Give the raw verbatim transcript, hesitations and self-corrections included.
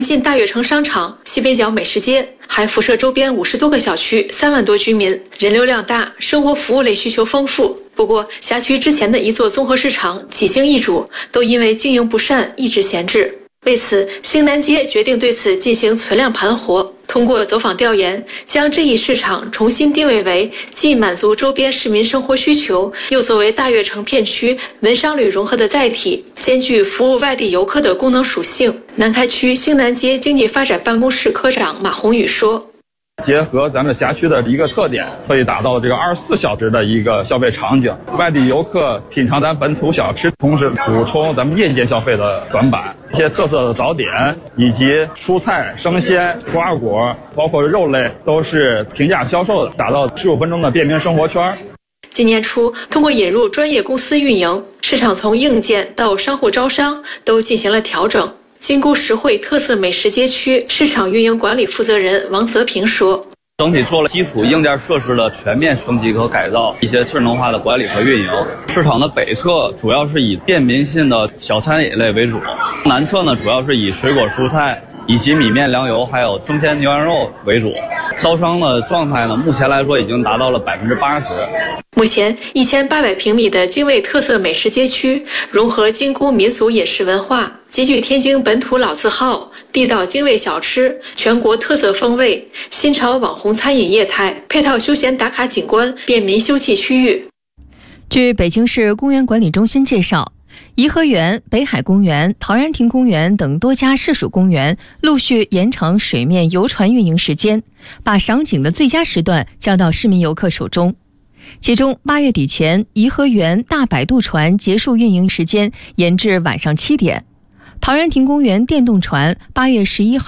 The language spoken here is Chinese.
近大悦城商场、西北角美食街，还辐射周边五十多个小区，三万多居民，人流量大，生活服务类需求丰富。不过，辖区之前的一座综合市场几经易主，都因为经营不善一直闲置。为此，兴南街决定对此进行存量盘活。通过走访调研，将这一市场重新定位为既满足周边市民生活需求，又作为大悦城片区文商旅融合的载体，兼具服务外地游客的功能属性。南开区兴南街经济发展办公室科长马宏宇说， 结合咱们辖区的一个特点，可以打造这个二十四小时的一个消费场景。外地游客品尝咱本土小吃，同时补充咱们夜间消费的短板。一些特色的早点以及蔬菜、生鲜、瓜果，包括肉类，都是平价销售的，打造十五分钟的便民生活圈。 今年初，通过引入专业公司运营，市场从硬件到商户招商都进行了调整。金菇实惠特色美食街区市场运营管理负责人王泽平说， 整体做了基础硬件设施的全面升级和改造，一些智能化的管理和运营。市场的北侧主要是以便民性的小餐饮类为主，南侧呢主要是以水果蔬菜以及米面粮油还有生鲜牛羊肉为主。招商的状态呢，目前来说已经达到了百分之八十。 目前一千八百平米的精卫特色美食街区，融合金菇民俗饮食文化，极具天津本土老字号、地道精卫小吃、全国特色风味、新潮网红餐饮业态，配套休闲打卡景观、便民休憩区域。 据北京市公园管理中心介绍，颐和园、北海公园、陶然亭公园等多家市属公园陆续延长水面游船运营时间，把赏景的最佳时段交到市民游客手中。其中，八月底前，颐和园大摆渡船结束运营时间延至晚上七点；陶然亭公园电动船八月十一号